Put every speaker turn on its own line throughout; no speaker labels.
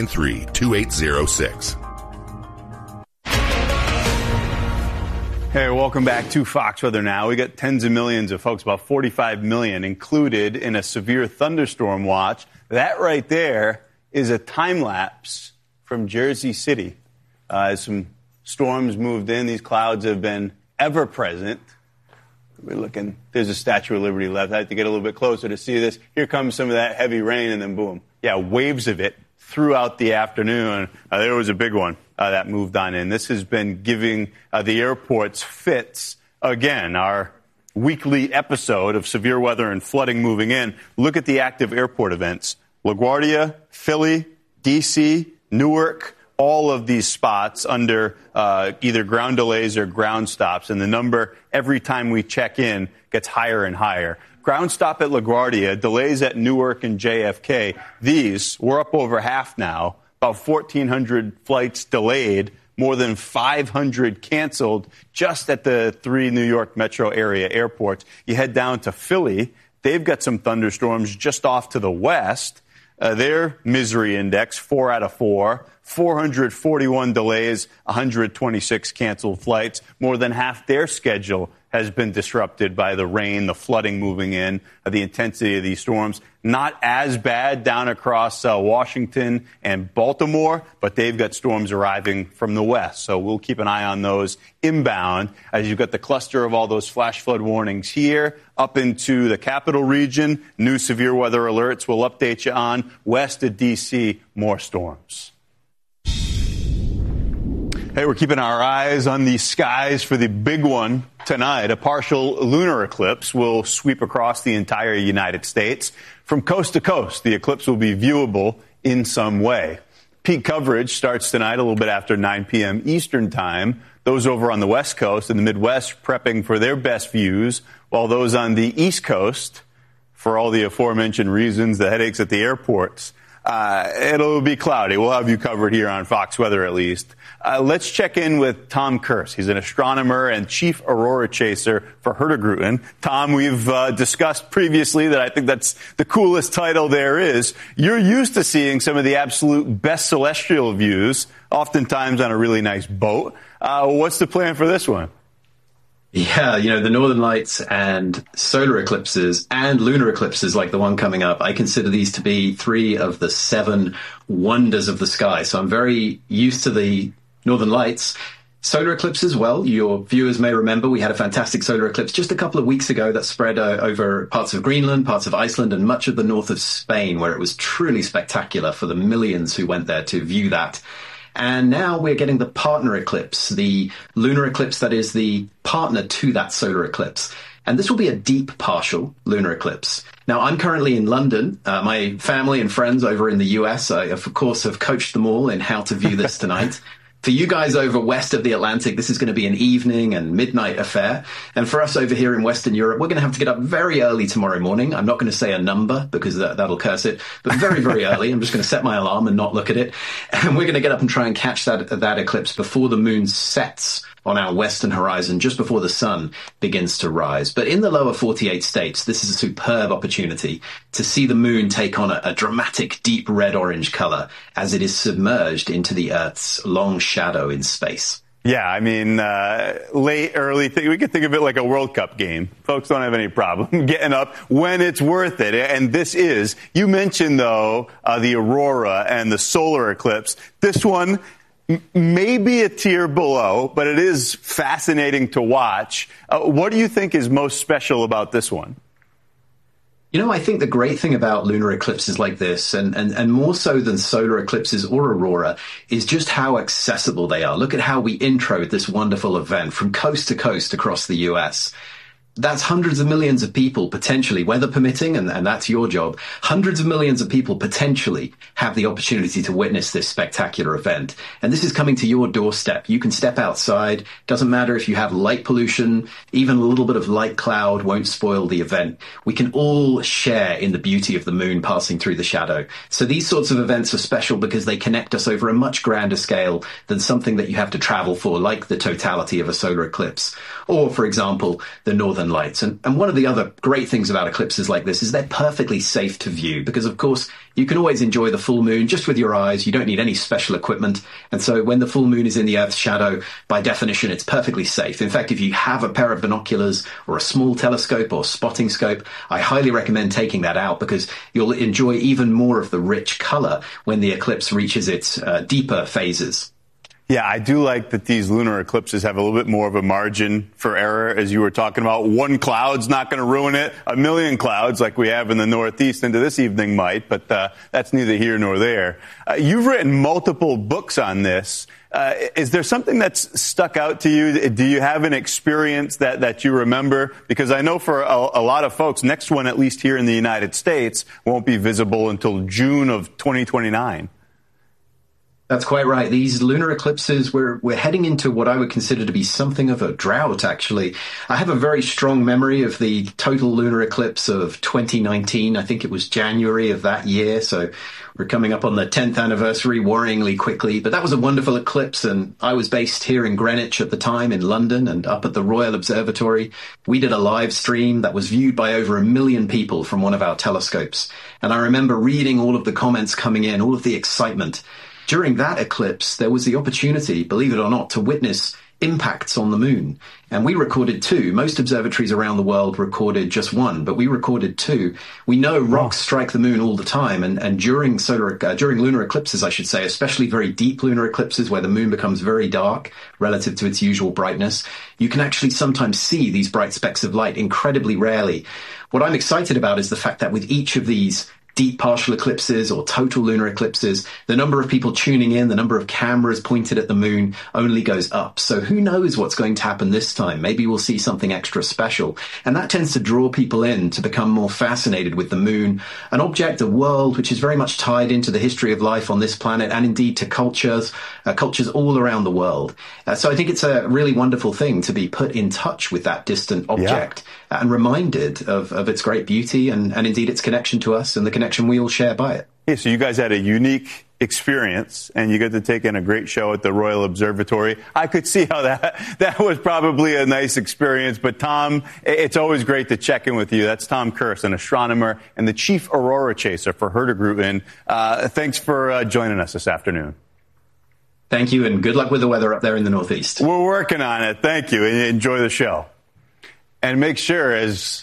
813-2806.
Hey, welcome back to Fox Weather Now. We got tens of millions of folks, about 45 million, included in a severe thunderstorm watch. That right there is a time lapse from Jersey City. As some storms moved in, these clouds have been ever present. We're looking, there's a Statue of Liberty left. I have to get a little bit closer to see this. Here comes some of that heavy rain, and then boom. Yeah, waves of it throughout the afternoon. There was a big one that moved on in. This has been giving the airports fits again. Our weekly episode of severe weather and flooding moving in. Look at the active airport events. LaGuardia, Philly, D.C., Newark, all of these spots under either ground delays or ground stops. And the number every time we check in gets higher and higher. Ground stop at LaGuardia, delays at Newark and JFK. These, we're up over half now. About 1,400 flights delayed, more than 500 canceled just at the 3 New York metro area airports. You head down to Philly. They've got some thunderstorms just off to the west. Their misery index, 4 out of 4. 441 delays, 126 canceled flights. More than half their schedule has been disrupted by the rain, the flooding moving in, the intensity of these storms. Not as bad down across Washington and Baltimore, but they've got storms arriving from the west. So we'll keep an eye on those inbound as you've got the cluster of all those flash flood warnings here up into the capital region. New severe weather alerts we'll update you on. West of D.C., more storms. Hey, we're keeping our eyes on the skies for the big one tonight. A partial lunar eclipse will sweep across the entire United States. From coast to coast, the eclipse will be viewable in some way. Peak coverage starts tonight a little bit after 9 p.m. Eastern time. Those over on the West Coast and the Midwest prepping for their best views, while those on the East Coast, for all the aforementioned reasons, the headaches at the airports, it'll be cloudy. We'll have you covered here on Fox Weather at least. Let's check in with Tom Kurse. He's an astronomer and chief aurora chaser for Hurtigruten. Tom, we've discussed previously that I think that's the coolest title there is. You're used to seeing some of the absolute best celestial views, oftentimes on a really nice boat. What's the plan for this one?
Yeah, the Northern Lights and solar eclipses and lunar eclipses like the one coming up, I consider these to be 3 of the 7 wonders of the sky. So I'm very used to the Northern Lights. Solar eclipses, well, your viewers may remember we had a fantastic solar eclipse just a couple of weeks ago that spread over parts of Greenland, parts of Iceland, and much of the north of Spain, where it was truly spectacular for the millions who went there to view that. And now we're getting the partner eclipse, the lunar eclipse that is the partner to that solar eclipse. And this will be a deep partial lunar eclipse. Now, I'm currently in London. My family and friends over in the US, I, of course, have coached them all in how to view this tonight. For you guys over west of the Atlantic, this is going to be an evening and midnight affair. And for us over here in Western Europe, we're going to have to get up very early tomorrow morning. I'm not going to say a number because that'll curse it, but very, very early. I'm just going to set my alarm and not look at it. And we're going to get up and try and catch that eclipse before the moon sets on our western horizon, just before the sun begins to rise. But in the lower 48 states, this is a superb opportunity to see the moon take on a dramatic deep red-orange color as it is submerged into the Earth's long shadow in space.
Yeah, I mean, late, early, we could think of it like a World Cup game. Folks don't have any problem getting up when it's worth it. And this is, you mentioned, though, the aurora and the solar eclipse. This one, maybe a tier below, but it is fascinating to watch. What do you think is most special about this one?
I think the great thing about lunar eclipses like this, and more so than solar eclipses or aurora, is just how accessible they are. Look at how we introed this wonderful event from coast to coast across the US. That's hundreds of millions of people potentially, weather permitting, and that's your job, hundreds of millions of people potentially have the opportunity to witness this spectacular event. And this is coming to your doorstep. You can step outside. Doesn't matter if you have light pollution, even a little bit of light cloud won't spoil the event. We can all share in the beauty of the moon passing through the shadow. So these sorts of events are special because they connect us over a much grander scale than something that you have to travel for, like the totality of a solar eclipse. Or, for example, the Northern northern lights. And one of the other great things about eclipses like this is they're perfectly safe to view because, of course, you can always enjoy the full moon just with your eyes. You don't need any special equipment. And so when the full moon is in the Earth's shadow, by definition, it's perfectly safe. In fact, if you have a pair of binoculars or a small telescope or spotting scope, I highly recommend taking that out because you'll enjoy even more of the rich color when the eclipse reaches its deeper phases.
Yeah, I do like that these lunar eclipses have a little bit more of a margin for error, as you were talking about. One cloud's not going to ruin it. A million clouds, like we have in the Northeast into this evening, might, but that's neither here nor there. You've written multiple books on this. Is there something that's stuck out to you? Do you have an experience that you remember? Because I know for a lot of folks, next one, at least here in the United States, won't be visible until June of 2029.
That's quite right. These lunar eclipses, we're heading into what I would consider to be something of a drought, actually. I have a very strong memory of the total lunar eclipse of 2019. I think it was January of that year. So we're coming up on the 10th anniversary worryingly quickly. But that was a wonderful eclipse. And I was based here in Greenwich at the time in London and up at the Royal Observatory. We did a live stream that was viewed by over 1 million people from one of our telescopes. And I remember reading all of the comments coming in, all of the excitement. During that eclipse, there was the opportunity, believe it or not, to witness impacts on the moon. And we recorded 2. Most observatories around the world recorded just 1, but we recorded 2. We know rocks strike the moon all the time. And during lunar eclipses, I should say, especially very deep lunar eclipses where the moon becomes very dark relative to its usual brightness, you can actually sometimes see these bright specks of light incredibly rarely. What I'm excited about is the fact that with each of these deep partial eclipses or total lunar eclipses, the number of people tuning in, the number of cameras pointed at the moon only goes up. So who knows what's going to happen this time? Maybe we'll see something extra special. And that tends to draw people in to become more fascinated with the moon, an object, a world, which is very much tied into the history of life on this planet and indeed to cultures all around the world. So I think it's a really wonderful thing to be put in touch with that distant object and reminded of its great beauty and indeed its connection to us and the connection we all share by it.
Yeah, so you guys had a unique experience, and you get to take in a great show at the Royal Observatory. I could see how that was probably a nice experience. But, Tom, it's always great to check in with you. That's Tom Kurz, an astronomer and the chief aurora chaser for Hurtigruten. Thanks for joining us this afternoon.
Thank you, and good luck with the weather up there in the Northeast.
We're working on it. Thank you, and enjoy the show. And make sure, as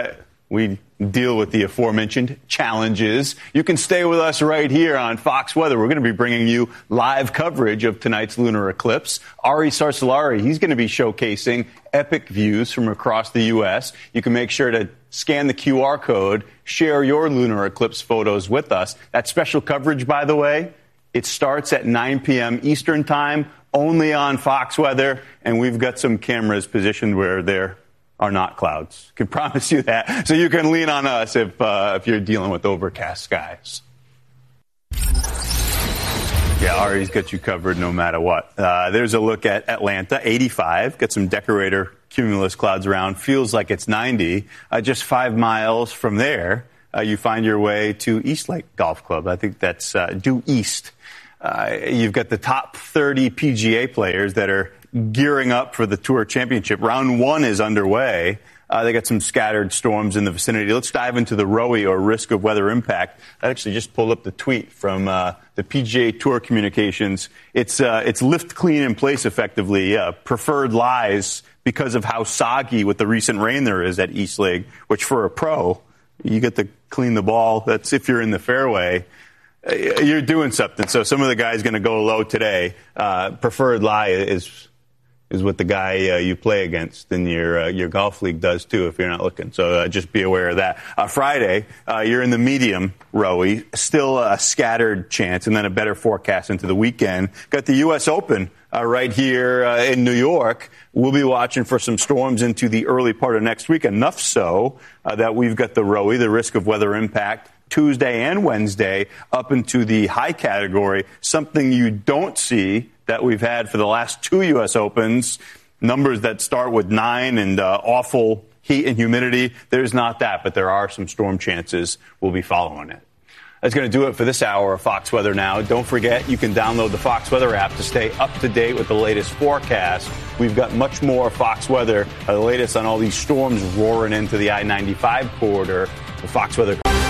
we deal with the aforementioned challenges, you can stay with us right here on Fox Weather. We're going to be bringing you live coverage of tonight's lunar eclipse. Ari Sarsalari, he's going to be showcasing epic views from across the U.S. You can make sure to scan the QR code, share your lunar eclipse photos with us. That special coverage, by the way, it starts at 9 p.m. Eastern Time, only on Fox Weather, and we've got some cameras positioned where there are not clouds. Can promise you that. So you can lean on us if you're dealing with overcast skies. Yeah, Ari's got you covered no matter what. There's a look at Atlanta, 85. Got some decorator cumulus clouds around. Feels like it's 90. Just 5 miles from there, you find your way to East Lake Golf Club. I think that's due east. You've got the top 30 PGA players that are gearing up for the Tour Championship. Round 1 is underway. They got some scattered storms in the vicinity. Let's dive into the ROE, or risk of weather impact. I actually just pulled up the tweet from the PGA Tour Communications. It's lift clean in place effectively. Preferred lies because of how soggy with the recent rain there is at East Lake, which for a pro, you get to clean the ball. That's if you're in the fairway. You're doing something. So some of the guys going to go low today. Preferred lie is what the guy you play against in your golf league does too, if you're not looking. So just be aware of that. Friday, you're in the medium row, still a scattered chance, and then a better forecast into the weekend. Got the U.S. Open right here in New York. We'll be watching for some storms into the early part of next week, enough so that we've got the ROE, the risk of weather impact, Tuesday and Wednesday up into the high category, something you don't see that we've had for the last 2 U.S. Opens, numbers that start with 9 and awful heat and humidity. There's not that, but there are some storm chances. We'll be following it. That's going to do it for this hour of Fox Weather Now. Don't forget, you can download the Fox Weather app to stay up to date with the latest forecast. We've got much more Fox Weather, the latest on all these storms roaring into the I-95 corridor. The Fox Weather.